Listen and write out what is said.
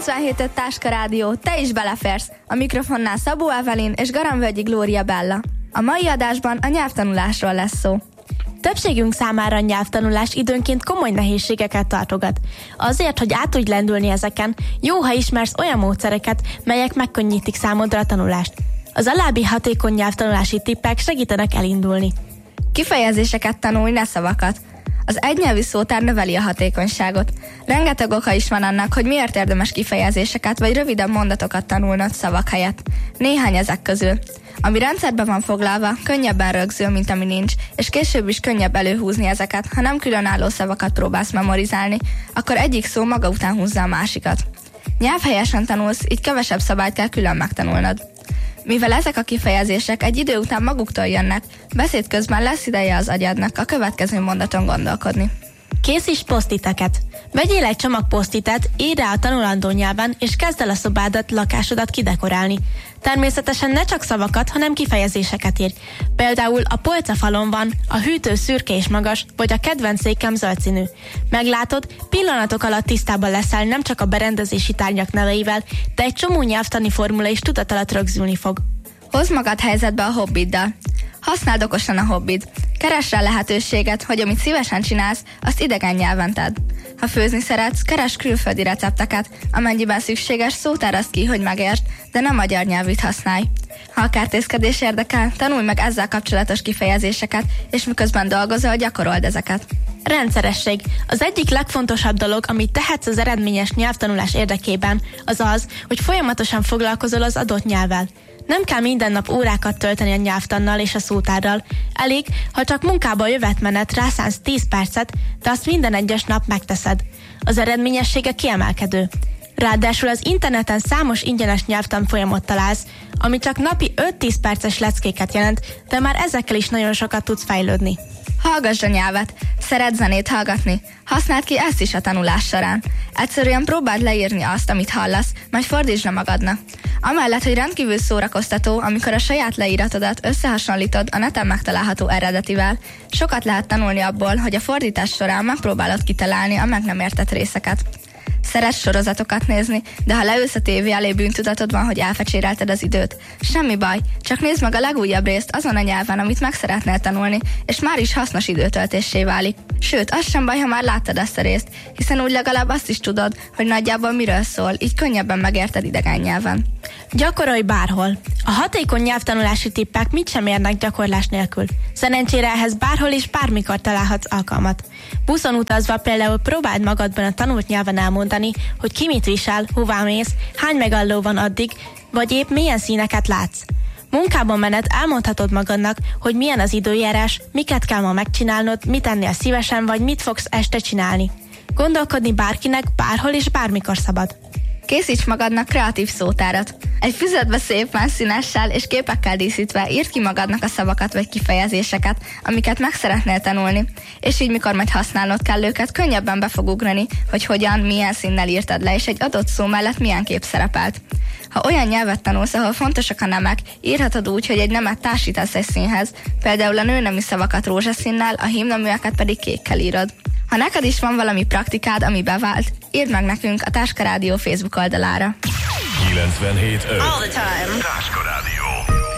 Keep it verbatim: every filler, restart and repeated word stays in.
kilencvenhét öt Táska Rádió, te is beleférsz! A mikrofonnál Szabó Evelyn és Garamvölgyi Glória Bella. A mai adásban a nyelvtanulásról lesz szó. Többségünk számára a nyelvtanulás időnként komoly nehézségeket tartogat. Azért, hogy át tudj lendülni ezeken, jó, ha ismersz olyan módszereket, melyek megkönnyítik számodra a tanulást. Az alábbi hatékony nyelvtanulási tippek segítenek elindulni. Kifejezéseket tanulj, ne szavakat. Az egynyelvű szótár növeli a hatékonyságot. Rengeteg oka is van annak, hogy miért érdemes kifejezéseket vagy rövidebb mondatokat tanulnod szavak helyett. Néhány ezek közül. Ami rendszerben van foglalva, könnyebben rögzül, mint ami nincs, és később is könnyebb előhúzni ezeket, ha nem különálló szavakat próbálsz memorizálni, akkor egyik szó maga után húzza a másikat. Nyelvhelyesen tanulsz, így kevesebb szabályt kell külön megtanulnod. Mivel ezek a kifejezések egy idő után maguktól jönnek, beszéd közben lesz ideje az agyadnak a következő mondaton gondolkodni. Készíts posztiteket! Vegyél egy csomag posztitet, írd rá a tanulandó nyelven, és kezd el a szobádat, lakásodat kidekorálni. Természetesen ne csak szavakat, hanem kifejezéseket írj. Például a polcafalon van, a hűtő szürke és magas, vagy a kedvenc székem zöld színű. Meglátod, pillanatok alatt tisztában leszel nem csak a berendezési tárgyak neveivel, de egy csomó nyelvtani formula is tudat alatt rögzülni fog. Hozd magad helyzetbe a hobbiddal. Használd okosan a hobbid. Keress rá lehetőséget, hogy amit szívesen csinálsz, azt idegen nyelven tedd. Ha főzni szeretsz, keres külföldi recepteket, amennyiben szükséges, szótárazd ki, hogy megértsd, de nem magyar nyelvűt használj. Ha a kertészkedés érdekel, tanulj meg ezzel kapcsolatos kifejezéseket, és miközben dolgozol, gyakorold ezeket. Rendszeresség. Az egyik legfontosabb dolog, amit tehetsz az eredményes nyelvtanulás érdekében, az az, hogy folyamatosan foglalkozol az adott nyelvvel. Nem kell minden nap órákat tölteni a nyelvtannal és a szótárral. Elég, ha csak munkába jövetmenet rászánsz tíz percet, de azt minden egyes nap megteszed. Az eredményessége kiemelkedő. Ráadásul az interneten számos ingyenes nyelvtanfolyamot találsz, ami csak napi öt-tíz perces leckéket jelent, de már ezekkel is nagyon sokat tudsz fejlődni. Hallgass a nyelvet. Szeretsz zenét hallgatni? Használd ki ezt is a tanulás során. Egyszerűen próbáld leírni azt, amit hallasz, majd fordítsd le magadnak. Amellett, hogy rendkívül szórakoztató, amikor a saját leíratodat összehasonlítod a neten megtalálható eredetivel, sokat lehet tanulni abból, hogy a fordítás során megpróbálod kitalálni a meg nem értett részeket. Szeretsz sorozatokat nézni, de ha leülsz a tévé elé, bűntudatod van, hogy elfecsérelted az időt. Semmi baj, csak nézd meg a legújabb részt azon a nyelven, amit meg szeretnél tanulni, és már is hasznos időtöltéssé válik. Sőt, az sem baj, ha már láttad ezt a részt, hiszen úgy legalább azt is tudod, hogy nagyjából miről szól, így könnyebben megérted idegen nyelven. Gyakorolj bárhol. A hatékony nyelvtanulási tippek mit sem érnek gyakorlás nélkül. Szerencsére ehhez bárhol és bármikor találhatsz alkalmat. Buszon utazva például próbáld magadban a tanult nyelven elmondani, hogy ki mit visel, hová mész, hány megálló van addig, vagy épp milyen színeket látsz. Munkában menet elmondhatod magadnak, hogy milyen az időjárás, miket kell ma megcsinálnod, mit ennél szívesen, vagy mit fogsz este csinálni. Gondolkodni bárkinek, bárhol és bármikor szabad. Készíts magadnak kreatív szótárat. Egy füzetbe szépen színessel és képekkel díszítve írd ki magadnak a szavakat vagy kifejezéseket, amiket meg szeretnél tanulni, és így mikor majd használnod kell őket, könnyebben be fog ugrani, hogy hogyan, milyen színnel írtad le, és egy adott szó mellett milyen kép szerepelt. Ha olyan nyelvet tanulsz, ahol fontosak a nemek, írhatod úgy, hogy egy nemet társítasz egy színhez, például a nőnemű szavakat rózsaszínnel, a hímneműeket pedig kékkel írod. Ha neked is van valami praktikád, ami bevált, írd meg nekünk a Táska Rádió Facebook oldalára. kilencvenhét öt Táska Rádió.